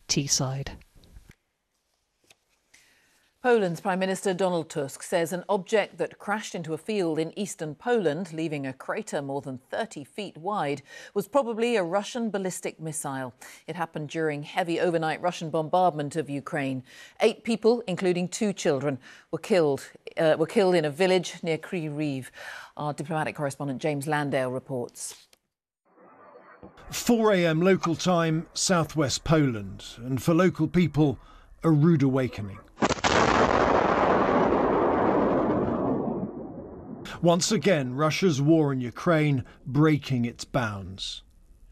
Teesside. Poland's Prime Minister Donald Tusk says an object that crashed into a field in eastern Poland, leaving a crater more than 30 feet wide, was probably a Russian ballistic missile. It happened during heavy overnight Russian bombardment of Ukraine. 8 people, including 2 children, were killed in a village near Kryvyi. Our diplomatic correspondent James Landale reports. 4 a.m. local time, southwest Poland, and for local people, a rude awakening. Once again, Russia's war in Ukraine breaking its bounds.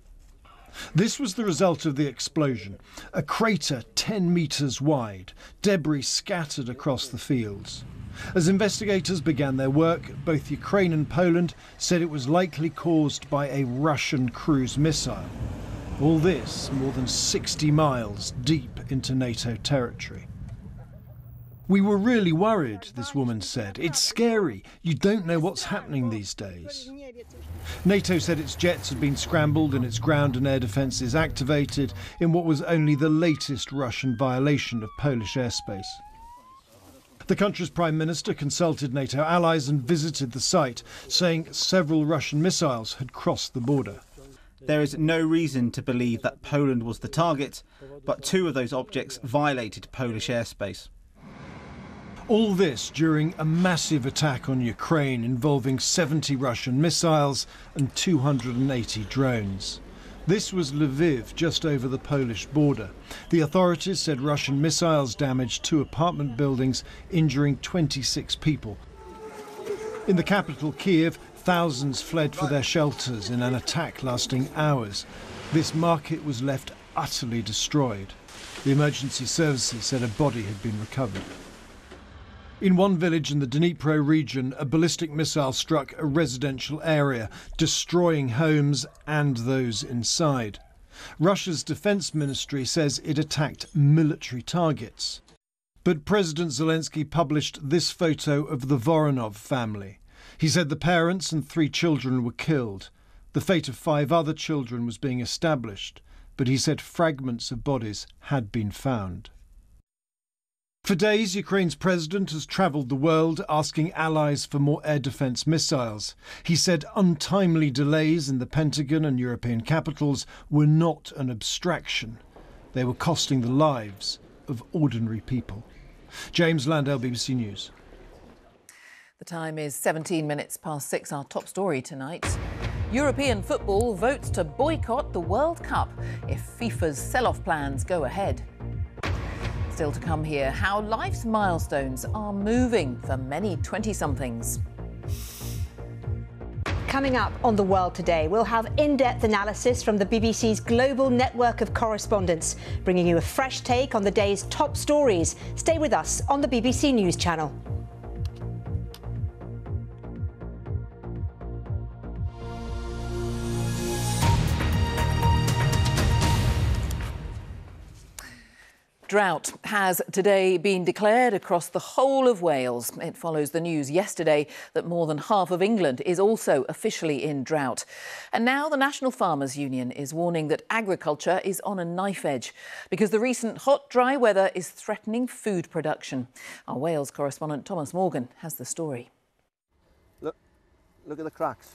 This was the result of the explosion. A crater 10 metres wide, debris scattered across the fields. As investigators began their work, both Ukraine and Poland said it was likely caused by a Russian cruise missile. All this more than 60 miles deep into NATO territory. "We were really worried," this woman said. "It's scary. You don't know what's happening these days." NATO said its jets had been scrambled and its ground and air defences activated in what was only the latest Russian violation of Polish airspace. The country's Prime Minister consulted NATO allies and visited the site, saying several Russian missiles had crossed the border. There is no reason to believe that Poland was the target, but 2 of those objects violated Polish airspace. All this during a massive attack on Ukraine involving 70 Russian missiles and 280 drones. This was Lviv, just over the Polish border. The authorities said Russian missiles damaged 2 apartment buildings, injuring 26 people. In the capital, Kiev, thousands fled for their shelters in an attack lasting hours. This market was left utterly destroyed. The emergency services said a body had been recovered. In one village in the Dnipro region, a ballistic missile struck a residential area, destroying homes and those inside. Russia's defense ministry says it attacked military targets. But President Zelensky published this photo of the Voronov family. He said the parents and 3 children were killed. The fate of 5 other children was being established, but he said fragments of bodies had been found. For days, Ukraine's president has travelled the world asking allies for more air defence missiles. He said untimely delays in the Pentagon and European capitals were not an abstraction. They were costing the lives of ordinary people. James Landale, BBC News. The time is 17 minutes past 6. Our top story tonight. European football votes to boycott the World Cup if FIFA's sell-off plans go ahead. Still to come here, how life's milestones are moving for many 20-somethings. Coming up on The World Today, we'll have in-depth analysis from the BBC's global network of correspondents, bringing you a fresh take on the day's top stories. Stay with us on the BBC News Channel. Drought has today been declared across the whole of Wales. It follows the news yesterday that more than half of England is also officially in drought. And now the National Farmers Union is warning that agriculture is on a knife edge because the recent hot, dry weather is threatening food production. Our Wales correspondent Thomas Morgan has the story. Look at the cracks.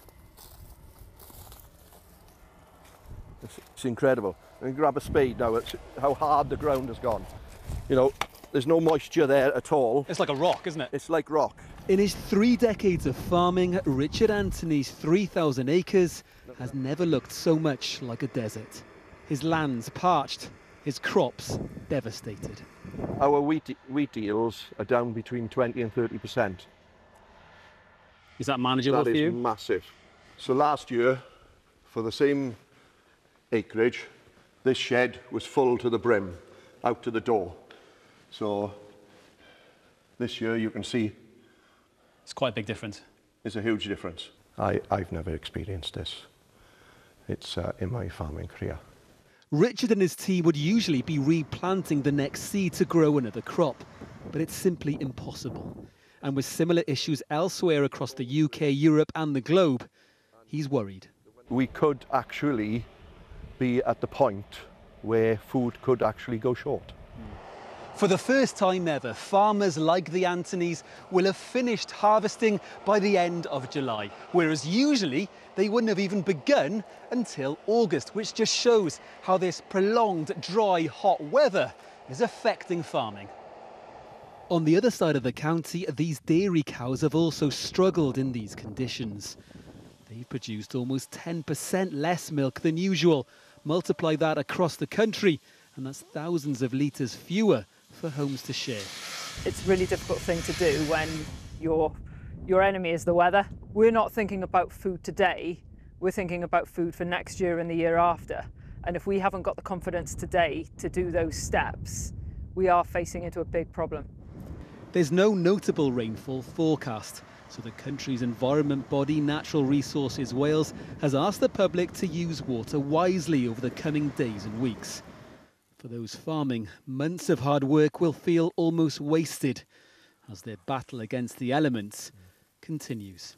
It's incredible. And grab a spade now, it's how hard the ground has gone. You know, there's no moisture there at all. It's like a rock, isn't it? It's like rock. In his 3 decades of farming, Richard Anthony's 3,000 acres has never looked so much like a desert. His land's parched, his crops devastated. Our wheat yields are down between 20 and 30%. Is that manageable for you? That is massive. So last year, for the same acreage, this shed was full to the brim, out to the door. So this year you can see it's quite a big difference. It's a huge difference. I've never experienced this. It's in my farming career. Richard and his team would usually be replanting the next seed to grow another crop, but it's simply impossible. And with similar issues elsewhere across the UK, Europe and the globe, he's worried. We could actually be at the point where food could actually go short. For the first time ever, farmers like the Antonys will have finished harvesting by the end of July, whereas usually they wouldn't have even begun until August, which just shows how this prolonged dry, hot weather is affecting farming. On the other side of the county, these dairy cows have also struggled in these conditions. They've produced almost 10% less milk than usual. Multiply that across the country, and that's thousands of litres fewer for homes to share. It's a really difficult thing to do when your enemy is the weather. We're not thinking about food today, we're thinking about food for next year and the year after. And if we haven't got the confidence today to do those steps, we are facing into a big problem. There's no notable rainfall forecast, so the country's environment body, Natural Resources Wales, has asked the public to use water wisely over the coming days and weeks. For those farming, months of hard work will feel almost wasted as their battle against the elements continues.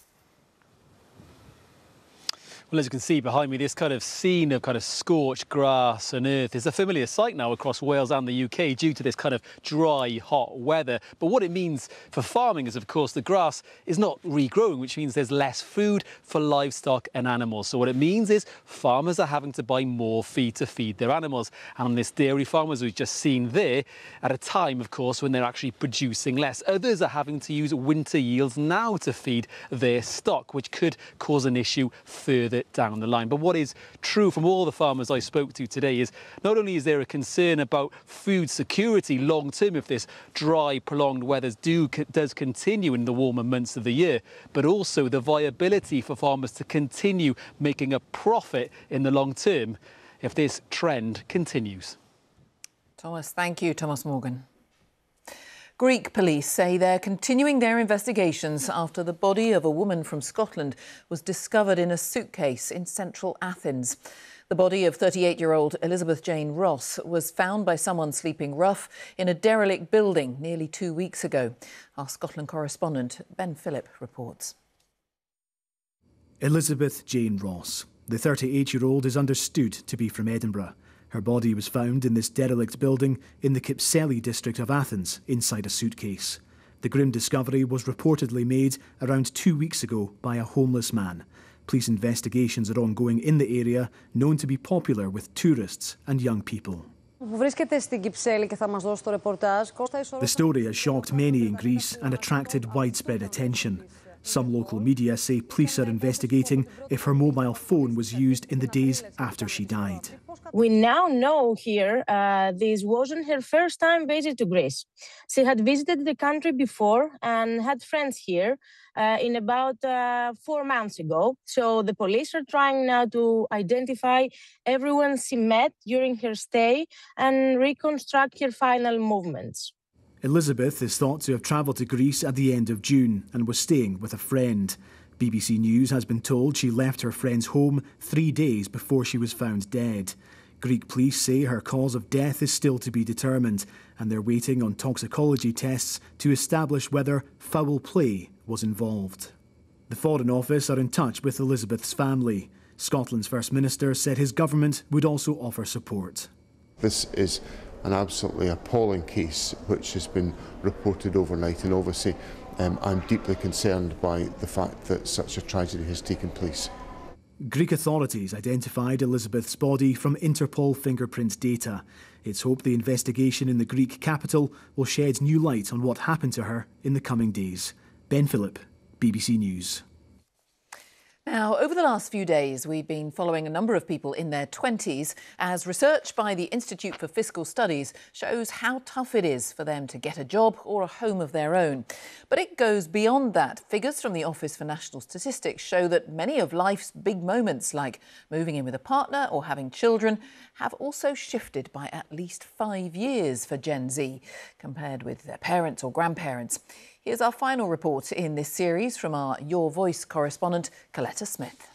Well, as you can see behind me, this kind of scene of kind of scorched grass and earth is a familiar sight now across Wales and the UK due to this kind of dry, hot weather. But what it means for farming is, of course, the grass is not regrowing, which means there's less food for livestock and animals. So what it means is farmers are having to buy more feed to feed their animals. And on this dairy farm, as we've just seen there, at a time, of course, when they're actually producing less. Others are having to use winter yields now to feed their stock, which could cause an issue further down the line. But what is true from all the farmers I spoke to today is not only is there a concern about food security long term if this dry, prolonged weather does continue in the warmer months of the year, but also the viability for farmers to continue making a profit in the long term if this trend continues. Thomas, thank you, Thomas Morgan. Greek police say they're continuing their investigations after the body of a woman from Scotland was discovered in a suitcase in central Athens. The body of 38-year-old Elizabeth Jane Ross was found by someone sleeping rough in a derelict building nearly 2 weeks ago. Our Scotland correspondent Ben Phillip reports. Elizabeth Jane Ross. The 38-year-old is understood to be from Edinburgh. Her body was found in this derelict building in the Kypseli district of Athens, inside a suitcase. The grim discovery was reportedly made around 2 weeks ago by a homeless man. Police investigations are ongoing in the area, known to be popular with tourists and young people. The story has shocked many in Greece and attracted widespread attention. Some local media say police are investigating if her mobile phone was used in the days after she died. We now know here this wasn't her first time visit to Greece. She had visited the country before and had friends here in about 4 months ago. So the police are trying now to identify everyone she met during her stay and reconstruct her final movements. Elizabeth is thought to have travelled to Greece at the end of June and was staying with a friend. BBC News has been told she left her friend's home 3 days before she was found dead. Greek police say her cause of death is still to be determined, and they're waiting on toxicology tests to establish whether foul play was involved. The Foreign Office are in touch with Elizabeth's family. Scotland's First Minister said his government would also offer support. This is an absolutely appalling case which has been reported overnight, and obviously I'm deeply concerned by the fact that such a tragedy has taken place. Greek authorities identified Elizabeth's body from Interpol fingerprint data. It's hoped the investigation in the Greek capital will shed new light on what happened to her in the coming days. Ben Phillip, BBC News. Now, over the last few days, we've been following a number of people in their 20s as research by the Institute for Fiscal Studies shows how tough it is for them to get a job or a home of their own. But it goes beyond that. Figures from the Office for National Statistics show that many of life's big moments, like moving in with a partner or having children, have also shifted by at least 5 years for Gen Z, compared with their parents or grandparents. Here's our final report in this series from our Your Voice correspondent, Coletta Smith.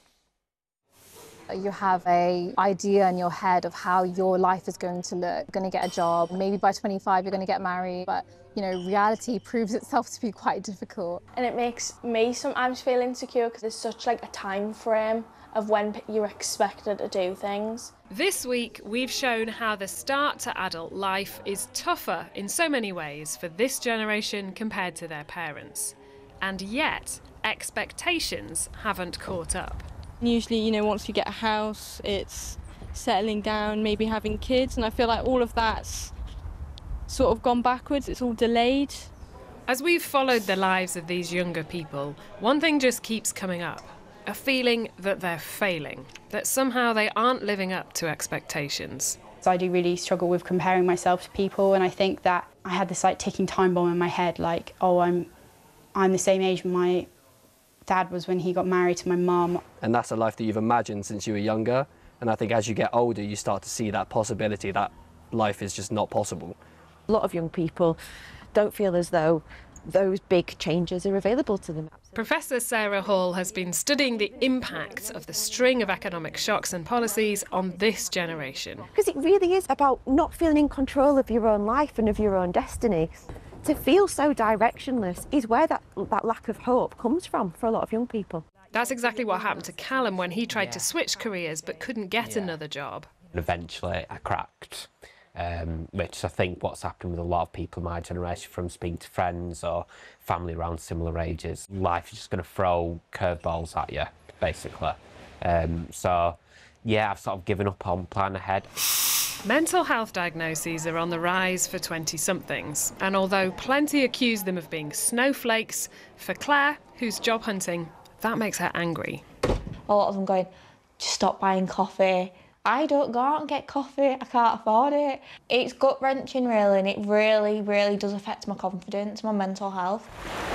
You have an idea in your head of how your life is going to look. You're going to get a job, maybe by 25 you're going to get married, but reality proves itself to be quite difficult. And it makes me sometimes feel insecure because there's such a time frame of when you're expected to do things. This week, we've shown how the start to adult life is tougher in so many ways for this generation compared to their parents. And yet, expectations haven't caught up. Usually, you know, once you get a house, it's settling down, maybe having kids, and I feel like all of that's sort of gone backwards, it's all delayed. As we've followed the lives of these younger people, one thing just keeps coming up. A feeling that they're failing, that somehow they aren't living up to expectations. So I do really struggle with comparing myself to people, and I think that I had this like ticking time bomb in my head, like, oh, I'm the same age my dad was when he got married to my mum. And that's a life that you've imagined since you were younger, and I think as you get older you start to see that possibility that life is just not possible. A lot of young people don't feel as though those big changes are available to them. Professor Sarah Hall has been studying the impact of the string of economic shocks and policies on this generation. Because it really is about not feeling in control of your own life and of your own destiny. To feel so directionless is where that lack of hope comes from for a lot of young people. That's exactly what happened to Callum when he tried to switch careers but couldn't get another job. Eventually I cracked. Which I think what's happened with a lot of people in my generation, from speaking to friends or family around similar ages. Life is just going to throw curveballs at you, basically. So, yeah, I've sort of given up on planning ahead. Mental health diagnoses are on the rise for 20-somethings, and although plenty accuse them of being snowflakes, for Claire, who's job hunting, that makes her angry. A lot of them going, just stop buying coffee. I don't go out and get coffee, I can't afford it. It's gut-wrenching really, and it really, really does affect my confidence, my mental health.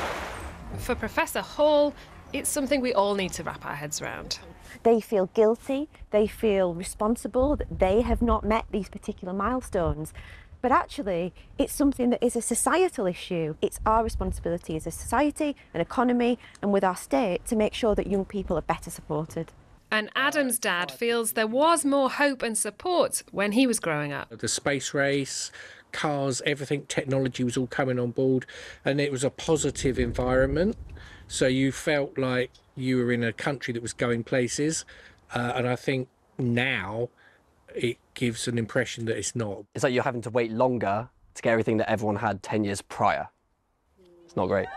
For Professor Hall, it's something we all need to wrap our heads around. They feel guilty, they feel responsible that they have not met these particular milestones. But actually, it's something that is a societal issue. It's our responsibility as a society, an economy, and with our state to make sure that young people are better supported. And Adam's dad feels there was more hope and support when he was growing up. The space race, cars, everything, technology was all coming on board, and it was a positive environment. So you felt like you were in a country that was going places, and I think now it gives an impression that it's not. It's like you're having to wait longer to get everything that everyone had 10 years prior. It's not great.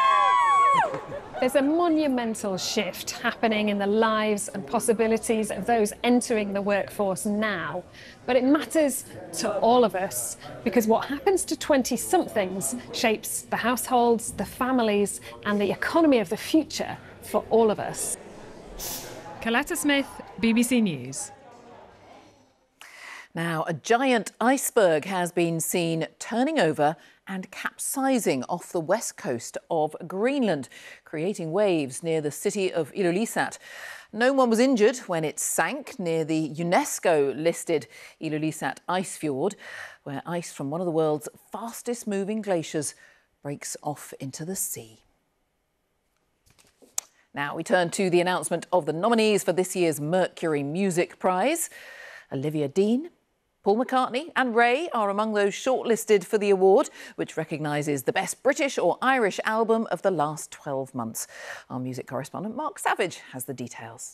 There's a monumental shift happening in the lives and possibilities of those entering the workforce now. But it matters to all of us, because what happens to 20-somethings shapes the households, the families, and the economy of the future for all of us. Coletta Smith, BBC News. Now, a giant iceberg has been seen turning over and capsizing off the west coast of Greenland, creating waves near the city of Ilulissat. No one was injured when it sank near the UNESCO-listed Ilulissat Ice Fjord, where ice from one of the world's fastest-moving glaciers breaks off into the sea. Now we turn to the announcement of the nominees for this year's Mercury Music Prize. Olivia Dean, Paul McCartney and Ray are among those shortlisted for the award, which recognises the best British or Irish album of the last 12 months. Our music correspondent Mark Savage has the details.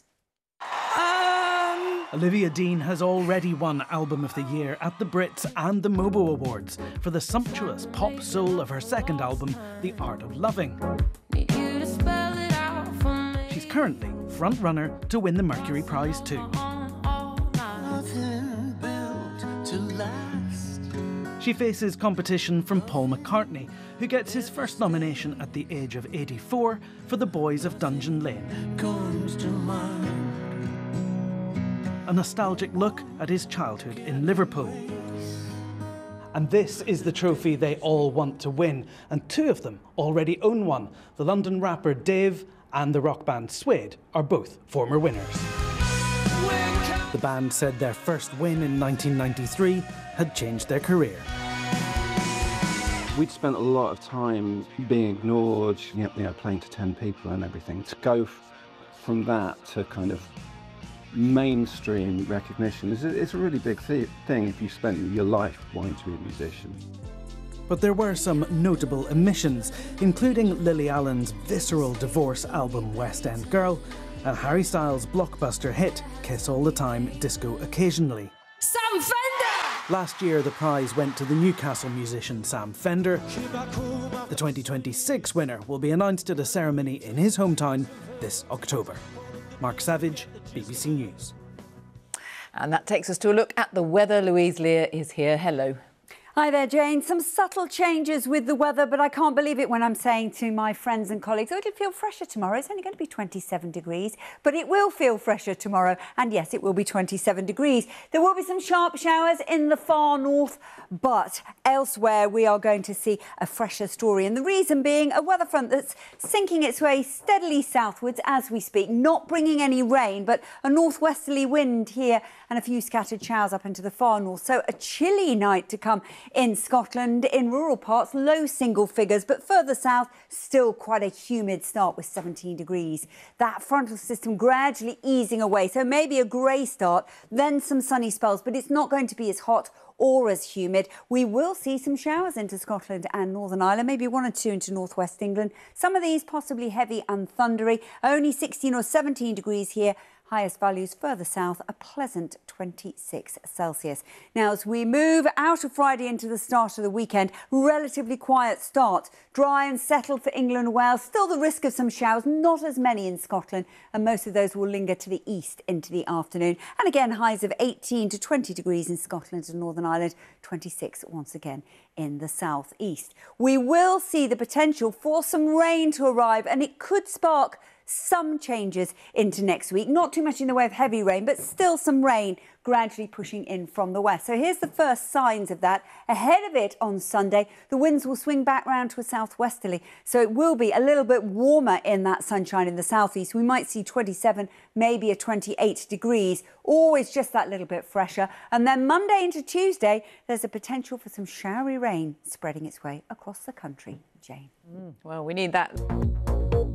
Olivia Dean has already won Album of the Year at the Brits and the Mobo Awards for the sumptuous pop soul of her second album, The Art of Loving. She's currently front-runner to win the Mercury Prize too. She faces competition from Paul McCartney, who gets his first nomination at the age of 84 for The Boys of Dungeon Lane. A nostalgic look at his childhood in Liverpool. And this is the trophy they all want to win, and two of them already own one. The London rapper Dave and the rock band Suede are both former winners. The band said their first win in 1993 had changed their career. We'd spent a lot of time being ignored, playing to 10 people and everything. To go from that to kind of mainstream recognition it's a really big thing if you spent your life wanting to be a musician. But there were some notable omissions, including Lily Allen's visceral divorce album West End Girl and Harry Styles' blockbuster hit Kiss All the Time, Disco Occasionally. Sam Fender! Last year, the prize went to the Newcastle musician Sam Fender. The 2026 winner will be announced at a ceremony in his hometown this October. Mark Savage, BBC News. And that takes us to a look at the weather. Louise Lear is here. Hello. Hi there, Jane. Some subtle changes with the weather, but I can't believe it when I'm saying to my friends and colleagues, oh, it'll feel fresher tomorrow. It's only going to be 27 degrees, but it will feel fresher tomorrow. And yes, it will be 27 degrees. There will be some sharp showers in the far north, but elsewhere we are going to see a fresher story. And the reason being a weather front that's sinking its way steadily southwards as we speak, not bringing any rain, but a northwesterly wind here and a few scattered showers up into the far north. So a chilly night to come in Scotland. In rural parts, low single figures, but further south, still quite a humid start with 17 degrees. That frontal system gradually easing away, so maybe a grey start, then some sunny spells, but it's not going to be as hot or as humid. We will see some showers into Scotland and Northern Ireland, maybe 1 or 2 into northwest England. Some of these possibly heavy and thundery. Only 16 or 17 degrees here. Highest values further south, a pleasant 26 Celsius. Now, as we move out of Friday into the start of the weekend, relatively quiet start. Dry and settled for England and Wales. Still the risk of some showers, not as many in Scotland, and most of those will linger to the east into the afternoon. And again, highs of 18 to 20 degrees in Scotland and Northern Ireland, 26 once again in the southeast. We will see the potential for some rain to arrive, and it could spark some changes into next week. Not too much in the way of heavy rain, but still some rain gradually pushing in from the west. So here's the first signs of that. Ahead of it on Sunday, the winds will swing back round to a southwesterly. So it will be a little bit warmer in that sunshine in the southeast. We might see 27, maybe a 28 degrees. Always just that little bit fresher. And then Monday into Tuesday, there's a potential for some showery rain spreading its way across the country. Jane. Well, we need that.